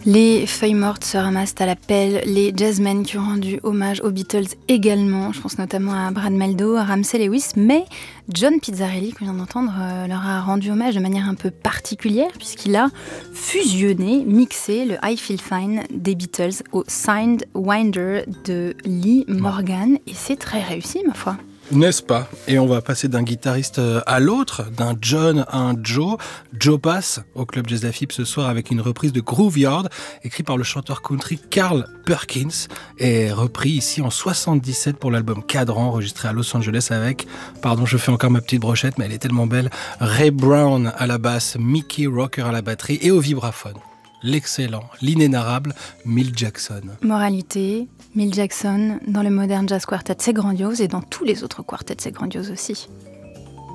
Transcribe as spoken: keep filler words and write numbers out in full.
Les feuilles mortes se ramassent à la pelle, les jazzmen qui ont rendu hommage aux Beatles également, je pense notamment à Brad Mehldau, à Ramsey Lewis, mais John Pizzarelli, qu'on vient d'entendre, euh, leur a rendu hommage de manière un peu particulière puisqu'il a fusionné, mixé le I Feel Fine des Beatles au Sidewinder de Lee Morgan et c'est très réussi ma foi. N'est-ce pas ? Et on va passer d'un guitariste à l'autre, d'un John à un Joe. Joe passe au Club Jazz Lafib ce soir avec une reprise de Grooveyard, écrit par le chanteur country Carl Perkins, et repris ici en soixante-dix-sept pour l'album Cadran, enregistré à Los Angeles avec, pardon, je fais encore ma petite brochette, mais elle est tellement belle, Ray Brown à la basse, Mickey Rocker à la batterie et au vibraphone. L'excellent, l'inénarrable Milt Jackson. Moralité, Milt Jackson, dans le Modern Jazz Quartet, c'est grandiose, et dans tous les autres quartets, c'est grandiose aussi.